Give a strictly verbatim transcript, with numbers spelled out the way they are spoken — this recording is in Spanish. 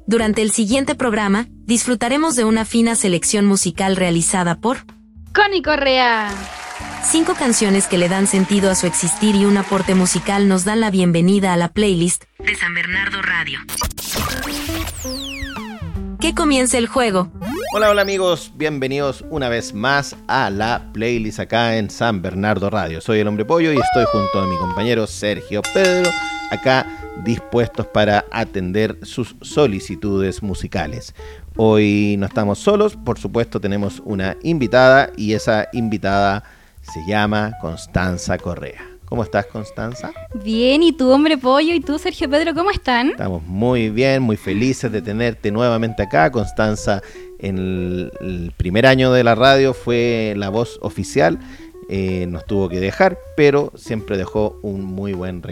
Durante el siguiente programa, disfrutaremos de una fina selección musical realizada por Connie Correa. Cinco canciones que le dan sentido a su existir y un aporte musical nos dan la bienvenida a la playlist de San Bernardo Radio. Que comience el juego. Hola, hola amigos, bienvenidos una vez más a la playlist acá en San Bernardo Radio. Soy el Hombre Pollo y estoy junto a mi compañero Sergio Pedro, acá dispuestos para atender sus solicitudes musicales. Hoy no estamos solos, por supuesto tenemos una invitada y esa invitada se llama Constanza Correa. ¿Cómo estás, Constanza? Bien, ¿y tú, Hombre Pollo? ¿Y tú, Sergio Pedro? ¿Cómo están? Estamos muy bien, muy felices de tenerte nuevamente acá. Constanza, en el, el primer año de la radio fue la voz oficial. Eh, nos tuvo que dejar, pero siempre dejó un muy buen recuerdo.